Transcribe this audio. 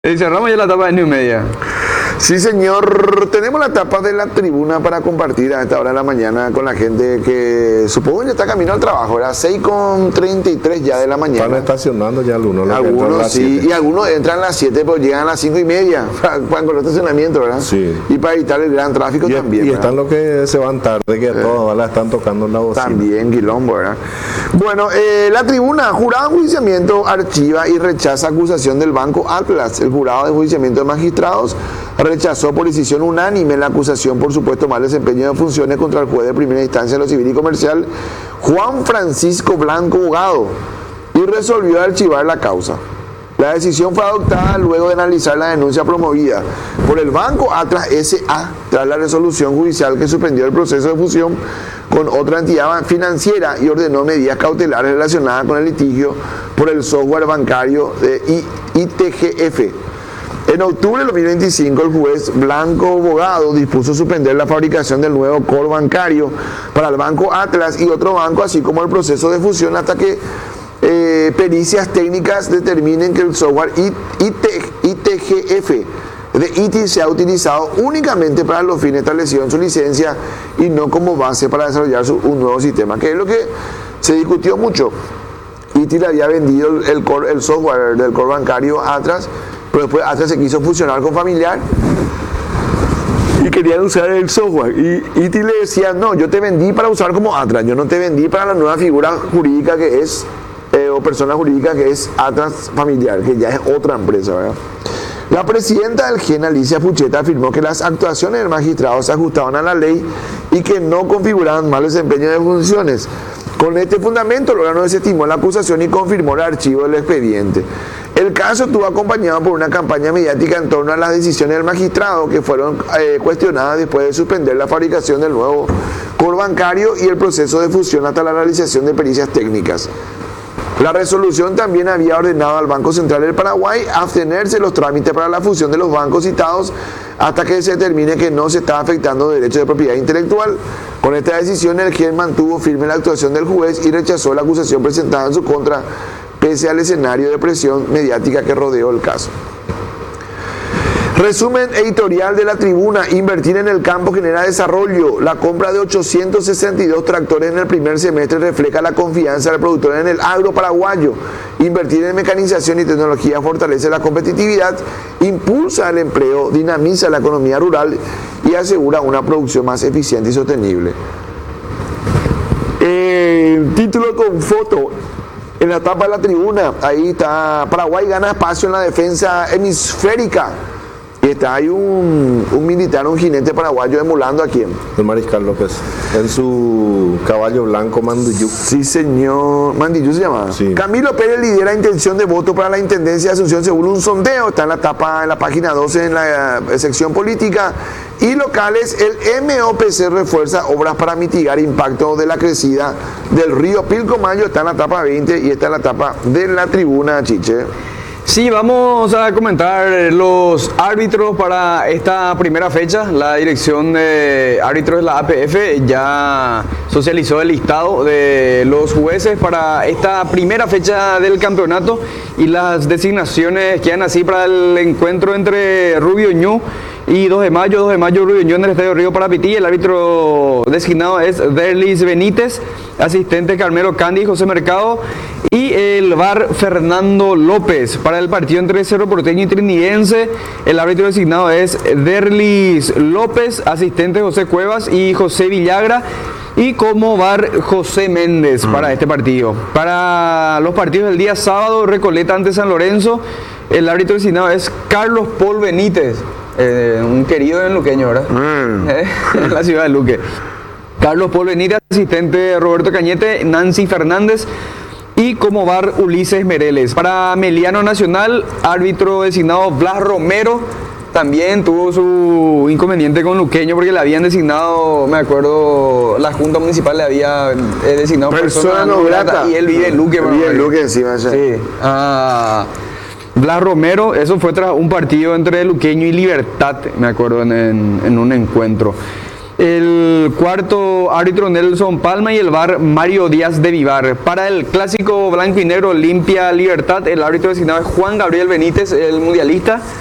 Y cerramos ya la etapa de New Media. Sí, señor. Tenemos la etapa de la tribuna para compartir a esta hora de la mañana con la gente que supongo ya está camino al trabajo. Era 6:33 ya de la mañana. Están estacionando ya algunos. Algunos sí, y algunos entran a las 7, pero llegan a las 5:30 con el estacionamiento, ¿verdad? Sí. Y para evitar el gran tráfico también. Y ¿verdad? están los que se van tarde, que todos la están tocando en la bocina. También, quilombo, ¿verdad? Bueno, la tribuna, jurado de enjuiciamiento archiva y rechaza acusación del Banco Atlas. El jurado de enjuiciamiento de magistrados rechazó por decisión unánime la acusación por supuesto mal desempeño de funciones contra el juez de primera instancia de lo civil y comercial, Juan Francisco Blanco Bogado, y resolvió archivar la causa. La decisión fue adoptada luego de analizar la denuncia promovida por el Banco Atlas S.A. tras la resolución judicial que suspendió el proceso de fusión con otra entidad financiera y ordenó medidas cautelares relacionadas con el litigio por el software bancario de ITGF. En octubre de 2025, el juez Blanco Bogado dispuso suspender la fabricación del nuevo core bancario para el Banco Atlas y otro banco, así como el proceso de fusión hasta que pericias técnicas determinen que el software ITGF de ITI se ha utilizado únicamente para los fines establecidos en su licencia y no como base para desarrollar un nuevo sistema, que es lo que se discutió mucho. ITI le había vendido el software del core bancario a Atlas, pero después Atlas se quiso fusionar con Familiar y querían usar el software. Y ITI le decía, no, yo te vendí para usar como Atlas, yo no te vendí para la nueva figura jurídica que es, o persona jurídica que es Atlas Familiar, que ya es otra empresa, ¿verdad? La presidenta del GEN, Alicia Pucheta, afirmó que las actuaciones del magistrado se ajustaban a la ley y que no configuraban mal desempeño de funciones. Con este fundamento, el órgano desestimó la acusación y confirmó el archivo del expediente. El caso estuvo acompañado por una campaña mediática en torno a las decisiones del magistrado que fueron cuestionadas después de suspender la fabricación del nuevo core bancario y el proceso de fusión hasta la realización de pericias técnicas. La resolución también había ordenado al Banco Central del Paraguay abstenerse de los trámites para la fusión de los bancos citados hasta que se determine que no se está afectando derechos de propiedad intelectual. Con esta decisión, el GEN mantuvo firme la actuación del juez y rechazó la acusación presentada en su contra, pese al escenario de presión mediática que rodeó el caso. Resumen editorial de la tribuna: invertir en el campo genera desarrollo. La compra de 862 tractores en el primer semestre refleja la confianza del productor en el agro paraguayo. Invertir en mecanización y tecnología fortalece la competitividad, impulsa el empleo, dinamiza la economía rural y asegura una producción más eficiente y sostenible. Título con foto en la tapa de la tribuna. Ahí está: Paraguay gana espacio en la defensa hemisférica. Y está ahí un militar, un jinete paraguayo emulando a quién. El Mariscal López, en su caballo blanco Mandiyú. Sí, señor. Mandiyú se llamaba. Sí. Camilo Pérez lidera intención de voto para la Intendencia de Asunción según un sondeo. Está en la tapa, en la página 12, en la sección política. Y locales, el MOPC refuerza obras para mitigar impacto de la crecida del río Pilcomayo. Está en la tapa 20 y está en la tapa de la tribuna, Chiche. Sí, vamos a comentar los árbitros para esta primera fecha. La dirección de árbitros de la APF ya socializó el listado de los jueces para esta primera fecha del campeonato y las designaciones quedan así para el encuentro entre Rubio Ñu y 2 de mayo Rubio Ñu en el Estadio Río Parapití. El árbitro designado es Derlis Benítez, asistente Carmelo Candy y José Mercado, y el VAR Fernando López. Para el partido entre Cerro Porteño y Trinidense, el árbitro designado es Derlis López, asistente José Cuevas y José Villagra, y como VAR José Méndez para este partido. Para los partidos del día sábado, Recoleta ante San Lorenzo, el árbitro designado es Carlos Paul Benítez, un querido en luqueño, ¿verdad? En la ciudad de Luque. Carlos Paul Benítez, asistente Roberto Cañete, Nancy Fernández, y como VAR Ulises Mereles. Para Meliano Nacional, árbitro designado Blas Romero. También tuvo su inconveniente con luqueño porque le habían designado, me acuerdo, la Junta Municipal le había designado persona no grata y él vive en Luque. Vive en Luque encima. Sí. Blas Romero, eso fue tras un partido entre Luqueño y Libertad, me acuerdo, en un encuentro. El cuarto árbitro Nelson Palma y el VAR Mario Díaz de Vivar. Para el clásico blanco y negro Olimpia Libertad, el árbitro designado es Juan Gabriel Benítez, el mundialista.